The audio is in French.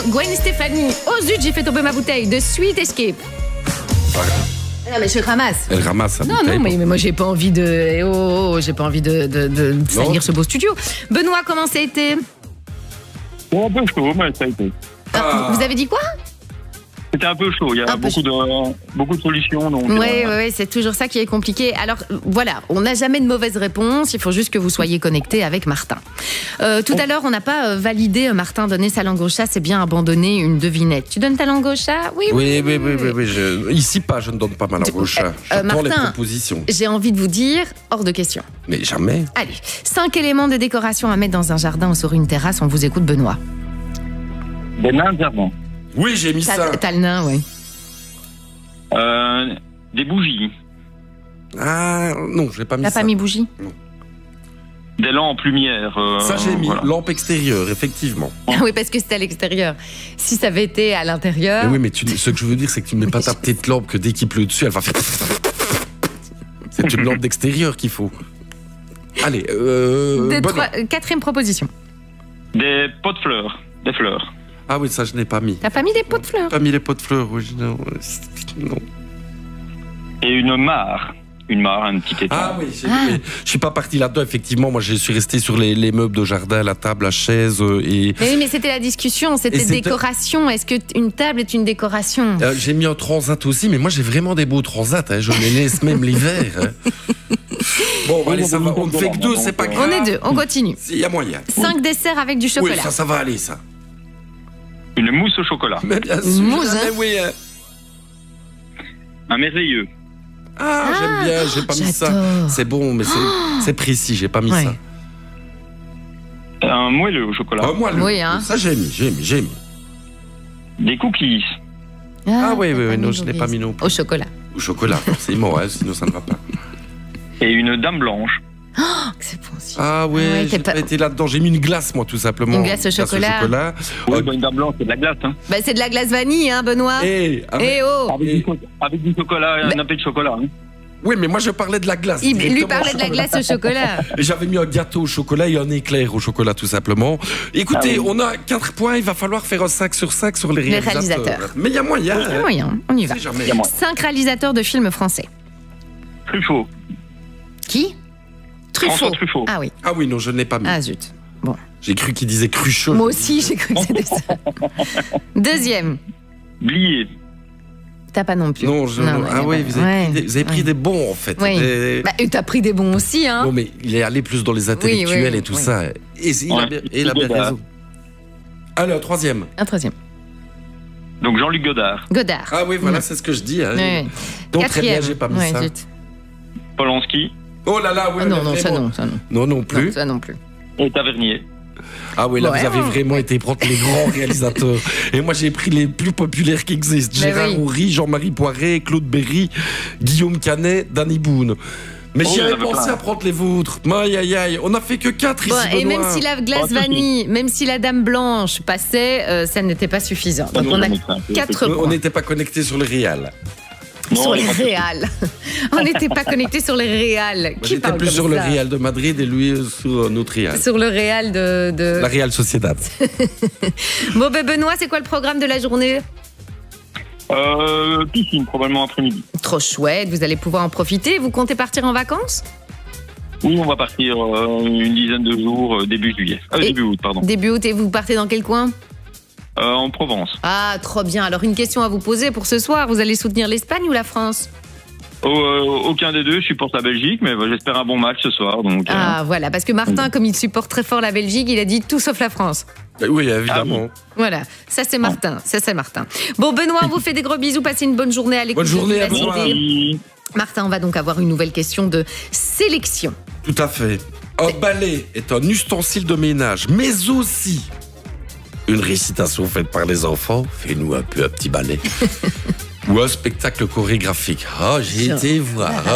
Gwen Stefani. Oh zut, j'ai fait tomber ma bouteille de Sweet Escape. Non mais je ramasse. Elle ramasse sa Non, bouteille. non, mais moi j'ai pas envie de. J'ai pas envie de salir ce beau studio. Benoît, comment ça a été? Bon, un peu chaud, mais ça a été. Vous avez dit quoi? C'était un peu chaud, il y a beaucoup de solutions. Oui, c'est toujours ça qui est compliqué. Alors voilà, on n'a jamais de mauvaise réponse, il faut juste que vous soyez connectés avec Martin. Tout à l'heure, on n'a pas validé, Martin, donner sa langue au chat, c'est bien abandonner une devinette. Tu donnes ta langue au chat? Oui. Ici pas, je ne donne pas ma langue au chat. J'attends les propositions. J'ai envie de vous dire, hors de question. Mais jamais. Allez, 5 éléments de décoration à mettre dans un jardin ou sur une terrasse, on vous écoute, Benoît. Des nains de jardin. Oui, j'ai mis ça. T'as le nain, oui. Des bougies. Ah, non, j'ai pas mis ça. T'as pas mis bougie? Non. Des lampes lumière. Ça, j'ai mis. Voilà. Lampe extérieure, effectivement. Oui, parce que c'était à l'extérieur. Si ça avait été à l'intérieur... Mais oui, mais ce que je veux dire, c'est que tu ne mets pas ta petite lampe que dès qu'il pleut dessus, elle va faire... C'est une lampe d'extérieur qu'il faut. Allez, Quatrième proposition. Des pots de fleurs. Des fleurs. Ah oui, ça, je n'ai pas mis. T'as pas mis des pots de fleurs? Pas mis les pots de fleurs, oui. Non. Et une mare. Une mare, un petit étang. Ah oui, je suis pas parti là-dedans, effectivement. Moi, je suis resté sur les meubles de jardin, la table, la chaise et... Mais oui, mais c'était la discussion, c'était décoration. Est-ce qu'une table est une décoration? J'ai mis un transat aussi, mais moi, j'ai vraiment des beaux transats. Hein. Je les laisse même l'hiver. Hein. Bon, allez, ça va. On ne fait que 2, c'est pas grave. On est 2, on continue. Il y a moyen. 5 desserts avec du chocolat. Oui, ça va aller, ça. Une mousse au chocolat. Mais bien sûr. Une mousse, hein. Oui, hein. Un merveilleux. Ah, j'aime bien, j'ai pas mis ça. C'est bon, mais c'est précis, j'ai pas mis ça. Un moelleux au chocolat. Un moelleux. Oui, hein. Ça, j'ai mis. Des cookies. Ah oui, non, je n'ai pas mis non plus. Au chocolat. Au chocolat, forcément, hein, sinon ça ne va pas. Et une dame blanche. C'est bon aussi. Ah ouais, j'ai pas été là-dedans. J'ai mis une glace, moi, tout simplement. Une glace au chocolat. Oui, une dame blanche, c'est de la glace. Hein. Bah, c'est de la glace vanille, hein, Benoît. Avec du chocolat, un nappé de chocolat. Hein. Oui, mais moi, je parlais de la glace. Il lui parlait de la glace au chocolat. J'avais mis un gâteau au chocolat et un éclair au chocolat, tout simplement. Écoutez, on a 4 points. Il va falloir faire un 5 sur 5 sur les réalisateurs. Mais il y a moyen. Il y a moyen, on y va. 5 réalisateurs de films français. Truffaut. Qui? Truffaut. Truffaut. Ah oui. Ah oui, non, je n'ai pas mis. Ah zut. Bon. J'ai cru qu'il disait Cruchot. Moi aussi, j'ai cru que c'était ça. Deuxième. Blier. T'as pas non plus. Non, ah oui, vous avez pris des bons, en fait. Oui. Bah, t'as pris des bons aussi, hein. Non, mais il est allé plus dans les intellectuels et tout ça. Et il a bien raison. Allez, un troisième. Donc Jean-Luc Godard. Ah oui, voilà, c'est ce que je dis. Hein. Oui. Donc très bien, j'ai pas mis ça. Polanski. Oh là là, oui. Non, ça non. Non plus. Non, ça non plus. Et Tavernier. Ah oui, là, vous avez vraiment été prendre les grands réalisateurs. Et moi, j'ai pris les plus populaires qui existent. Gérard Houry, Jean-Marie Poiret, Claude Berry, Guillaume Canet, Danny Boone. Mais j'y avais pensé à prendre les vôtres. Aïe, on n'a fait que 4 ici, et même si la glace vanille, même si la dame blanche passait, ça n'était pas suffisant. Donc on a 4 points. On n'était pas connectés sur le réal. Sur les réals. On n'était pas connectés sur les réals. J'étais plus sur le Real de Madrid et lui sur notre Real. Sur le Real de... La Real Sociedad. Bon, Benoît, c'est quoi le programme de la journée? Piscine, probablement après-midi. Trop chouette, vous allez pouvoir en profiter. Vous comptez partir en vacances? Oui, on va partir une dizaine de jours, début juillet. Début août, pardon. Début août, et vous partez dans quel coin? En Provence. Ah, trop bien. Alors, une question à vous poser pour ce soir. Vous allez soutenir l'Espagne ou la France? Aucun des deux, je supporte la Belgique, mais j'espère un bon match ce soir. Donc, voilà, parce que Martin, comme il supporte très fort la Belgique, il a dit tout sauf la France. Oui, évidemment. Voilà, ça c'est Martin. Bon, Benoît, on vous fait des gros bisous. Passez une bonne journée à l'écoute. Bonne journée à Benoît. Martin, on va donc avoir une nouvelle question de sélection. Tout à fait. Un balai est un ustensile de ménage, mais aussi une récitation faite par les enfants. Fais-nous un peu un petit balai. Ou un spectacle chorégraphique. J'ai été voir.